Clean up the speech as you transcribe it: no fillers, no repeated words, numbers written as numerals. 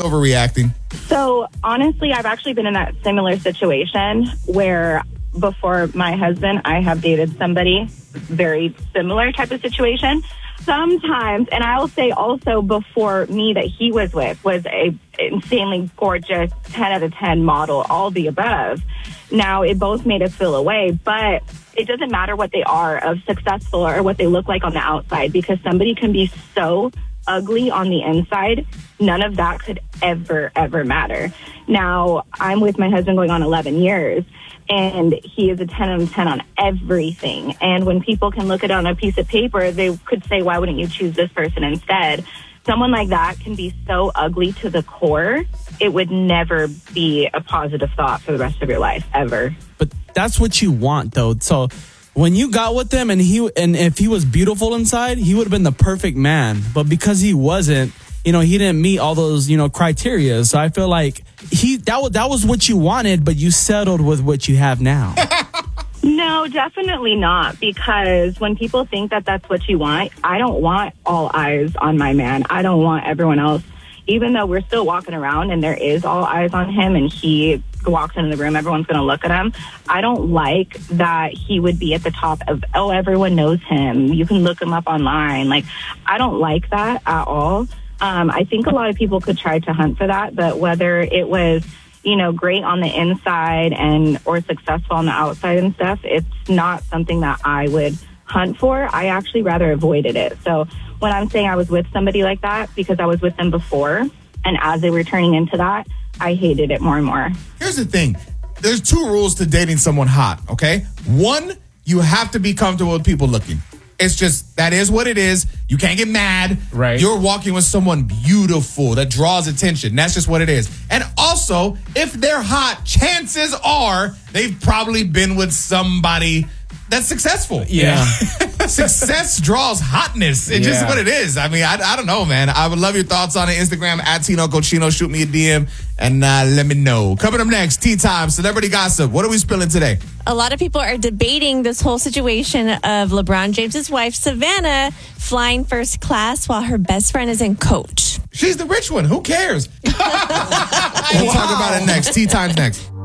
overreacting? So, honestly, I've actually been in that similar situation where before my husband, I have dated somebody very similar type of situation. Sometimes, and I'll say also before me that he was with was a insanely gorgeous 10 out of 10 model, all the above. Now, it both made us feel away, but it doesn't matter what they are of successful or what they look like on the outside, because somebody can be so ugly on the inside. None of that could ever matter. Now, I'm with my husband going on 11 years, and he is a 10 out of 10 on everything. And when people can look at it on a piece of paper, they could say, why wouldn't you choose this person instead? Someone like that can be so ugly to the core, it would never be a positive thought for the rest of your life, ever. But that's what you want, though. So when you got with him and if he was beautiful inside, he would have been the perfect man. But because he wasn't, he didn't meet all those, criteria. So I feel like that was what you wanted, but you settled with what you have now. No, definitely not. Because when people think that that's what you want, I don't want all eyes on my man. I don't want everyone else. Even though we're still walking around and there is all eyes on him and he walks into the room, everyone's going to look at him. I don't like that he would be at the top of, everyone knows him. You can look him up online. Like, I don't like that at all. I think a lot of people could try to hunt for that, but whether it was, great on the inside or successful on the outside and stuff, it's not something that I would hunt for. I actually rather avoided it. So when I'm saying I was with somebody like that, because I was with them before, and as they were turning into that, I hated it more and more. Here's the thing. There's 2 rules to dating someone hot, okay? 1, you have to be comfortable with people looking. It's just, that is what it is. You can't get mad. Right. You're walking with someone beautiful that draws attention. That's just what it is. And also, if they're hot, chances are they've probably been with somebody that's successful. Yeah. Success draws hotness. It's just what it is. I mean, I don't know, man. I would love your thoughts on it. Instagram at Tino Cochino. Shoot me a DM and let me know. Coming up next, Tea Time, Celebrity Gossip. What are we spilling today? A lot of people are debating this whole situation of LeBron James's wife, Savannah, flying first class while her best friend is in coach. She's the rich one. Who cares? We'll talk about it next. Tea Time's next.